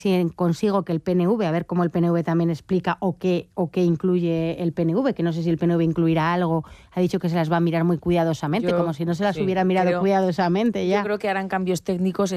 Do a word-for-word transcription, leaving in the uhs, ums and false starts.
si consigo que el P N V, a ver cómo el P N V también explica o qué, o qué incluye el P N V, que no sé si el P N V incluirá algo, ha dicho que se las va a mirar muy cuidadosamente, Yo, como si no se las sí, hubiera mirado creo, cuidadosamente ya. Yo creo que harán cambios técnicos